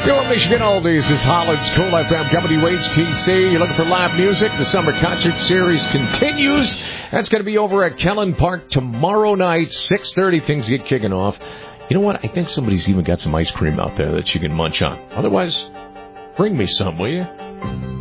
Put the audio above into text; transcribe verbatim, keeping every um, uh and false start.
Your Michigan Oldies is Holland's Cool F M W H T C. You're looking for live music. The summer concert series continues. That's going to be over at Kellen Park tomorrow night, six thirty. Things get kicking off. You know what? I think somebody's even got some ice cream out there that you can munch on. Otherwise, bring me some, will you?